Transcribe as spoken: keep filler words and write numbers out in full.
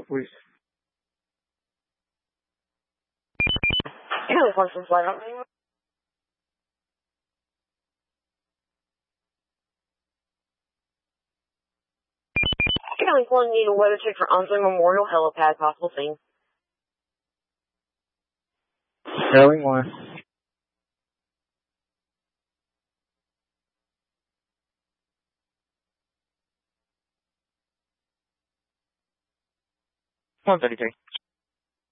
vehicle, please. County Parsons Light up. County one need a weather check for Onslow Memorial Helipad, possible scene. Showing one. one thirty-three.